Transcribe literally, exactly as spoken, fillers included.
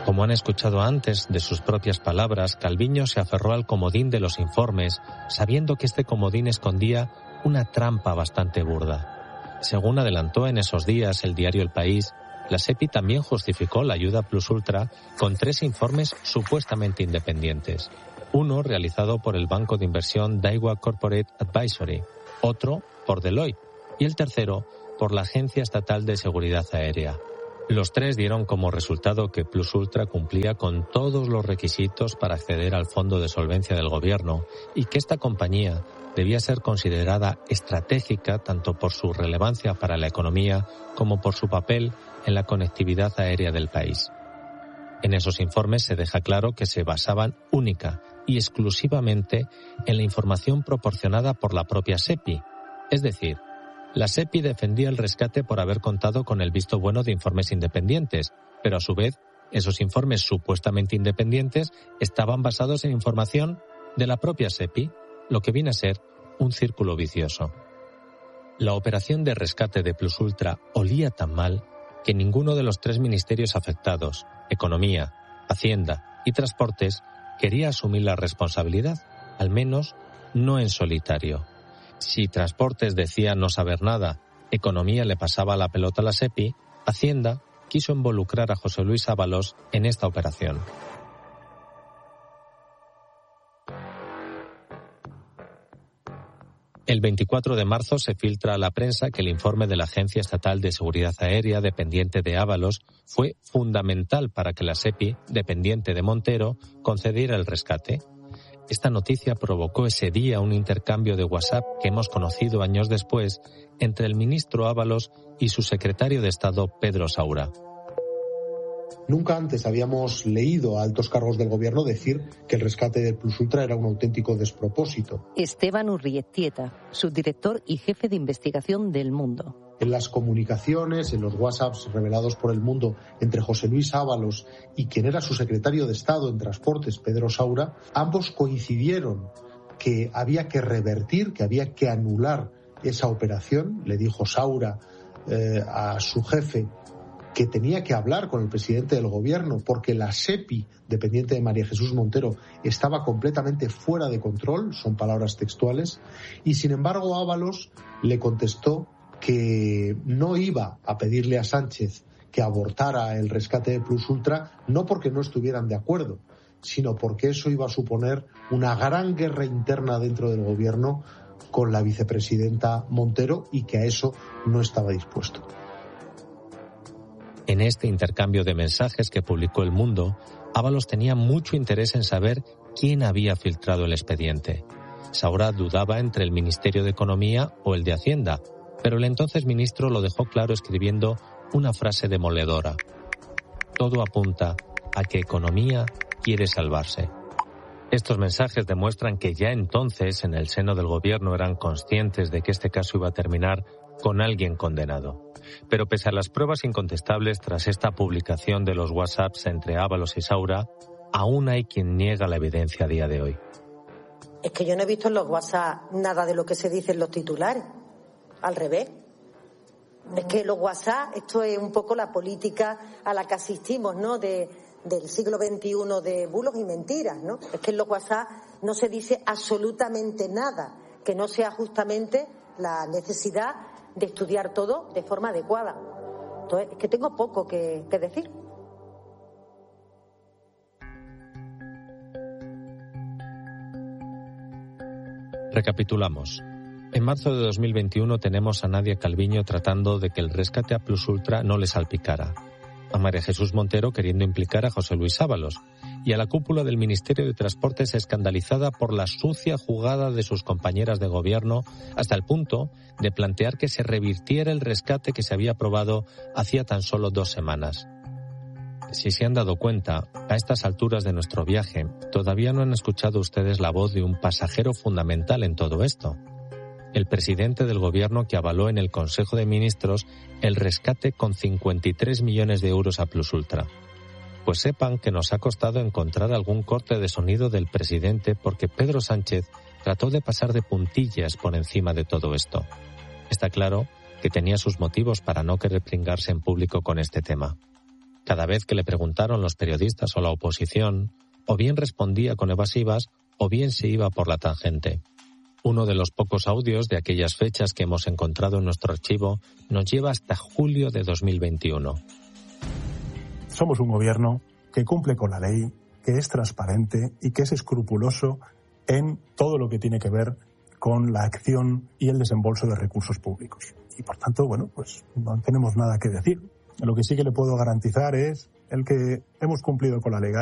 Como han escuchado antes, de sus propias palabras, Calviño se aferró al comodín de los informes, sabiendo que este comodín escondía una trampa bastante burda. Según adelantó en esos días el diario El País, la SEPI también justificó la ayuda plus ultra con tres informes supuestamente independientes. Uno realizado por el banco de inversión Daiwa Corporate Advisory, otro por Deloitte y el tercero por la Agencia Estatal de Seguridad Aérea. Los tres dieron como resultado que Plus Ultra cumplía con todos los requisitos para acceder al Fondo de Solvencia del Gobierno y que esta compañía debía ser considerada estratégica tanto por su relevancia para la economía como por su papel en la conectividad aérea del país. En esos informes se deja claro que se basaban única y exclusivamente en la información proporcionada por la propia SEPI, es decir, la SEPI defendía el rescate por haber contado con el visto bueno de informes independientes, pero a su vez, esos informes supuestamente independientes estaban basados en información de la propia SEPI, lo que viene a ser un círculo vicioso. La operación de rescate de Plus Ultra olía tan mal que ninguno de los tres ministerios afectados, Economía, Hacienda y Transportes, quería asumir la responsabilidad, al menos no en solitario. Si Transportes decía no saber nada, Economía le pasaba la pelota a la SEPI, Hacienda quiso involucrar a José Luis Ábalos en esta operación. El veinticuatro de marzo se filtra a la prensa que el informe de la Agencia Estatal de Seguridad Aérea, dependiente de Ábalos, fue fundamental para que la SEPI, dependiente de Montero, concediera el rescate. Esta noticia provocó ese día un intercambio de WhatsApp que hemos conocido años después entre el ministro Ábalos y su secretario de Estado, Pedro Saura. Nunca antes habíamos leído a altos cargos del gobierno decir que el rescate del Plus Ultra era un auténtico despropósito. Esteban Urrietieta, subdirector y jefe de investigación del Mundo. En las comunicaciones, en los WhatsApps revelados por El Mundo entre José Luis Ábalos y quien era su secretario de Estado en Transportes, Pedro Saura, ambos coincidieron que había que revertir, que había que anular esa operación. Le dijo Saura eh, a su jefe que tenía que hablar con el presidente del gobierno porque la SEPI, dependiente de María Jesús Montero, estaba completamente fuera de control, son palabras textuales, y sin embargo Ábalos le contestó que no iba a pedirle a Sánchez que abortara el rescate de Plus Ultra, no porque no estuvieran de acuerdo, sino porque eso iba a suponer una gran guerra interna dentro del gobierno con la vicepresidenta Montero y que a eso no estaba dispuesto. En este intercambio de mensajes que publicó El Mundo, Ábalos tenía mucho interés en saber quién había filtrado el expediente. Saura dudaba entre el Ministerio de Economía o el de Hacienda, pero el entonces ministro lo dejó claro escribiendo una frase demoledora. Todo apunta a que Economía quiere salvarse. Estos mensajes demuestran que ya entonces en el seno del gobierno eran conscientes de que este caso iba a terminar con alguien condenado. Pero pese a las pruebas incontestables tras esta publicación de los WhatsApps entre Ábalos y Saura, aún hay quien niega la evidencia a día de hoy. Es que yo no he visto en los WhatsApp nada de lo que se dice en los titulares. Al revés. Es que los WhatsApp, esto es un poco la política a la que asistimos, ¿no? De, del siglo veintiuno de bulos y mentiras, ¿no? Es que en los WhatsApp no se dice absolutamente nada que no sea justamente la necesidad de estudiar todo de forma adecuada. Entonces, es que tengo poco que, que decir. Recapitulamos. En marzo de dos mil veintiuno tenemos a Nadia Calviño tratando de que el rescate a Plus Ultra no le salpicara, a María Jesús Montero queriendo implicar a José Luis Ábalos y a la cúpula del Ministerio de Transportes escandalizada por la sucia jugada de sus compañeras de gobierno hasta el punto de plantear que se revirtiera el rescate que se había aprobado hacía tan solo dos semanas. Si se han dado cuenta, a estas alturas de nuestro viaje, todavía no han escuchado ustedes la voz de un pasajero fundamental en todo esto. El presidente del gobierno que avaló en el Consejo de Ministros el rescate con cincuenta y tres millones de euros a Plus Ultra. Pues sepan que nos ha costado encontrar algún corte de sonido del presidente porque Pedro Sánchez trató de pasar de puntillas por encima de todo esto. Está claro que tenía sus motivos para no querer pringarse en público con este tema. Cada vez que le preguntaron los periodistas o la oposición, o bien respondía con evasivas o bien se iba por la tangente. Uno de los pocos audios de aquellas fechas que hemos encontrado en nuestro archivo nos lleva hasta julio de dos mil veintiuno. Somos un gobierno que cumple con la ley, que es transparente y que es escrupuloso en todo lo que tiene que ver con la acción y el desembolso de recursos públicos. Y por tanto, bueno, pues no tenemos nada que decir. Lo que sí que le puedo garantizar es el que hemos cumplido con la ley.